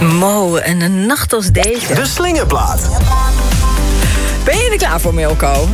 Mo, en een nacht als deze. De Slingerplaat. Ben je er klaar voor, Milko?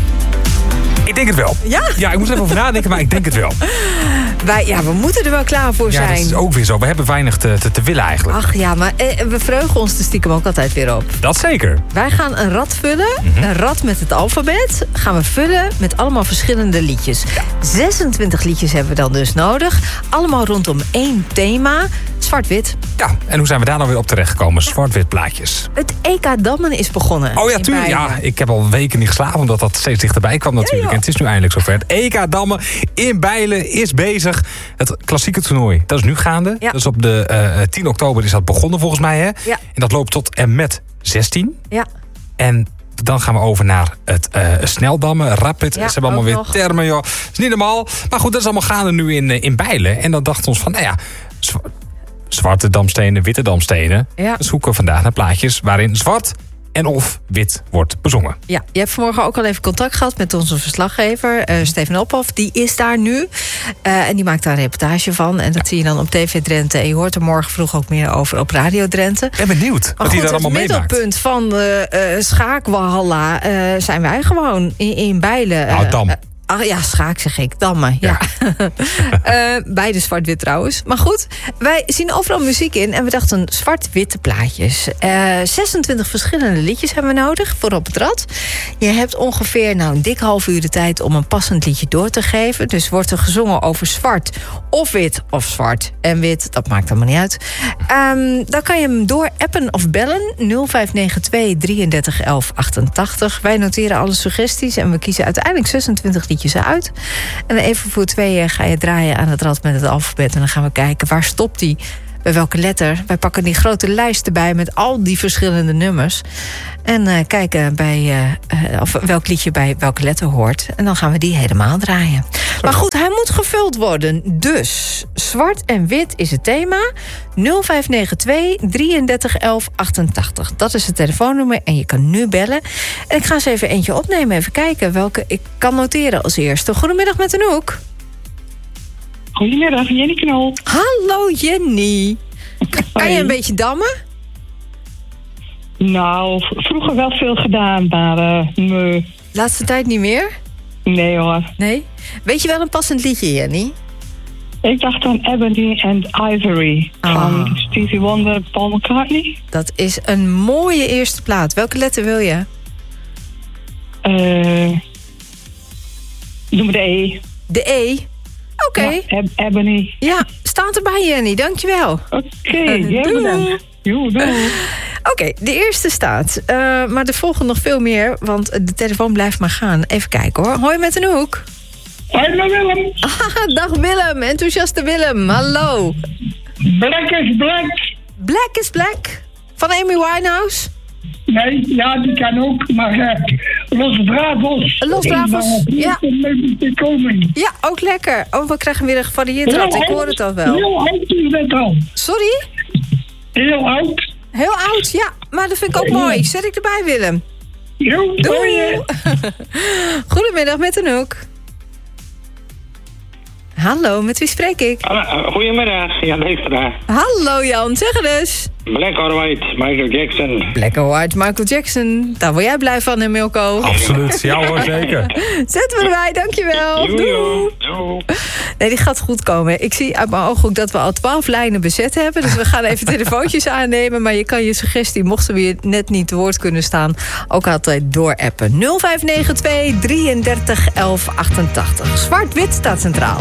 Ik denk het wel. Ja? Ja, ik moest even over nadenken, maar ik denk het wel. We moeten er wel klaar voor zijn. Ja, dat is ook weer zo. We hebben weinig te willen eigenlijk. Ach ja, maar we verheugen ons er stiekem ook altijd weer op. Dat zeker. Wij gaan een rad vullen. Een rad met het alfabet. Gaan we vullen met allemaal verschillende liedjes. Ja. 26 liedjes hebben we dan dus nodig. Allemaal rondom één thema. Zwart-wit. Ja, en hoe zijn we daar nou weer op terechtgekomen? Zwart-wit plaatjes. Het EK Dammen is begonnen. Oh ja, tuurlijk. Ja, ik heb al weken niet geslapen omdat dat steeds dichterbij kwam natuurlijk. En het is nu eindelijk zover. Het EK Dammen in Bijlen is bezig. Het klassieke toernooi, dat is nu gaande. Ja. Dat is op de 10 oktober is dat begonnen volgens mij. Hè? Ja. En dat loopt tot en met 16. Ja. En dan gaan we over naar het sneldammen, rapid. Ja, ze hebben allemaal weer nog termen, joh. Dat is niet normaal. Maar goed, dat is allemaal gaande nu in Bijlen. En dan dachten we ons van, nou ja, zwarte damstenen, witte damstenen. Ja. We zoeken vandaag naar plaatjes waarin zwart en of wit wordt bezongen. Ja, je hebt vanmorgen ook al even contact gehad met onze verslaggever, Steven Ophoff. Die is daar nu en die maakt daar een reportage van. En dat zie je dan op TV Drenthe. En je hoort er morgen vroeg ook meer over op Radio Drenthe. Ik ben benieuwd wat hij daar allemaal meemaakt. Het middelpunt van Schaakwalhalla zijn wij gewoon in Bijlen. Nou, Dam. Ja, schaak zeg ik. Dammen, ja. Beide zwart-wit trouwens. Maar goed, wij zien overal muziek in. En we dachten zwart-witte plaatjes. 26 verschillende liedjes hebben we nodig voor op het rad. Je hebt ongeveer een dik half uur de tijd om een passend liedje door te geven. Dus wordt er gezongen over zwart of wit of zwart en wit. Dat maakt allemaal niet uit. Dan kan je hem door appen of bellen. 0592 33 11 88. Wij noteren alle suggesties en we kiezen uiteindelijk 26 liedjes uit. En even voor 2 ga je draaien aan het rad met het alfabet. En dan gaan we kijken, waar stopt die? Bij welke letter? Wij pakken die grote lijst erbij met al die verschillende nummers. En kijken of welk liedje bij welke letter hoort. En dan gaan we die helemaal draaien. Maar goed, hij moet gevuld worden. Dus zwart en wit is het thema. 0592 33 11 88. Dat is het telefoonnummer en je kan nu bellen. En ik ga eens even eentje opnemen. Even kijken welke ik kan noteren als eerste. Goedemiddag met Anouk. Goedemiddag, Jenny Knol. Hallo Jenny. Kan je een beetje dammen? Nou, vroeger wel veel gedaan, maar nee. Laatste tijd niet meer? Nee hoor. Nee? Weet je wel een passend liedje, Jenny? Ik dacht aan Ebony and Ivory van Stevie Wonder, Paul McCartney. Dat is een mooie eerste plaat. Welke letter wil je? Doe me de E. De E? Oké. Ja, Ebony. Ja, staat erbij, Jenny. Dankjewel. Oké, jij bedankt. Doei. Oké, de eerste staat. Maar er volgen nog veel meer, want de telefoon blijft maar gaan. Even kijken hoor. Hoi met Anouk. Hoi met Willem. Dag Willem, enthousiaste Willem. Hallo. Black is Black. Black is Black? Van Amy Winehouse? Nee, ja, die kan ook, maar Los Bravos. Los Bravos, ja. Komen. Ja, ook lekker. Oh, we krijgen weer een gevarieerd rad. Ik hoor het al wel. Heel oud is dat al. Sorry? Heel oud. Heel oud, ja. Maar dat vind ik ook mooi. Zet ik erbij, Willem. Jo, doei. Goedemiddag met Anouk. Hallo, met wie spreek ik? Goedemiddag, Jan Heefra. Hallo Jan, zeg het eens. Black or White, Michael Jackson. Black or White, Michael Jackson. Daar word jij blij van, hè Milko? Absoluut, ja hoor, zeker. Zetten we erbij, dankjewel. Doei. Nee, die gaat goed komen. Ik zie uit mijn ooghoek dat we al 12 lijnen bezet hebben. Dus we gaan even telefoontjes aannemen. Maar je kan je suggestie, mochten we je net niet te woord kunnen staan, ook altijd doorappen. 0592 33 11 88. Zwart-wit staat centraal.